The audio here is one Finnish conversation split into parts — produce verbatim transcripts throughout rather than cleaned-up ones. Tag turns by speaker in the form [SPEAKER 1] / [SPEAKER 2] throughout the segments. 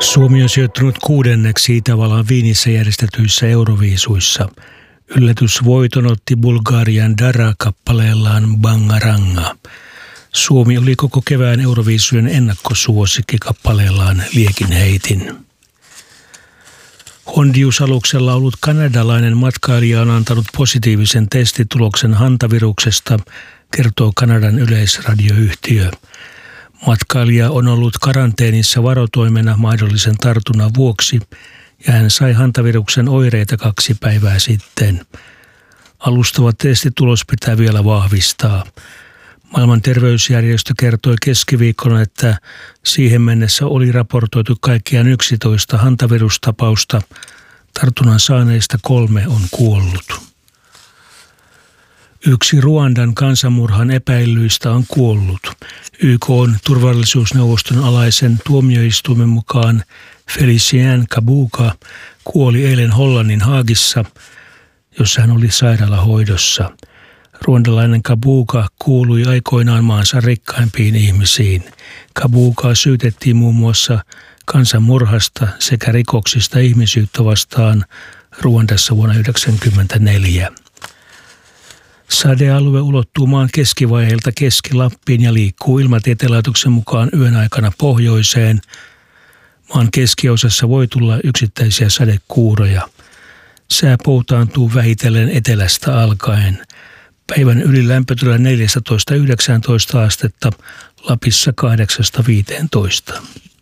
[SPEAKER 1] Suomi on sijoittunut kuudenneksi Itävallan Viinissä järjestetyissä Euroviisuissa. Yllätysvoiton otti Bulgarian Dara kappaleellaan Bangaranga. Suomi oli koko kevään Euroviisujen ennakkosuosikki kappaleellaan Liekin heitin. Hondius-aluksella ollut kanadalainen matkailija on antanut positiivisen testituloksen hantaviruksesta, kertoo Kanadan yleisradioyhtiö. Matkailija on ollut karanteenissa varotoimena mahdollisen tartunnan vuoksi ja hän sai hantaviruksen oireita kaksi päivää sitten. Alustava testitulos pitää vielä vahvistaa. Maailman terveysjärjestö kertoi keskiviikkona, että siihen mennessä oli raportoitu kaikkiaan yksitoista hantavirustapausta. Tartunnan saaneista kolme on kuollut. Yksi Ruandan kansanmurhan epäillyistä on kuollut. Y K:n turvallisuusneuvoston alaisen tuomioistuimen mukaan Felicien Kabuga kuoli eilen Hollannin Haagissa, jossa hän oli sairaalahoidossa. Ruandalainen Kabuga kuului aikoinaan maansa rikkaimpiin ihmisiin. Kabugaa syytettiin muun muassa kansanmurhasta sekä rikoksista ihmisyyttä vastaan Ruandassa vuonna yhdeksänkymmentäneljä. Sadealue ulottuu maan keskivaiheelta Keski-Lappiin ja liikkuu Ilmatieteen laitoksen mukaan yön aikana pohjoiseen. Maan keskiosassa voi tulla yksittäisiä sadekuuroja. Sää poutaantuu vähitellen etelästä alkaen. Päivän ylilämpötila neljätoista yhdeksäntoista astetta, Lapissa kahdeksasta viiteentoista.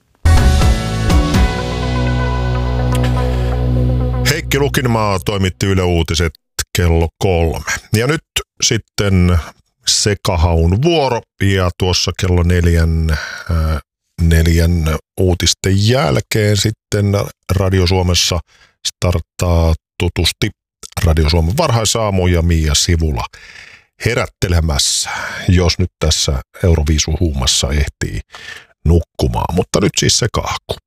[SPEAKER 2] Heikki Lukinmaa toimitti Yle Uutiset kello kolme. Ja nyt sitten sekahaun vuoro ja tuossa kello neljän, äh, neljän uutisten jälkeen sitten Radio Suomessa starttaa tutusti Radio Suomen varhaisaamu ja Mia Sivula herättelemässä, jos nyt tässä Euroviisuhuumassa ehtii nukkumaan. Mutta nyt siis se kahku.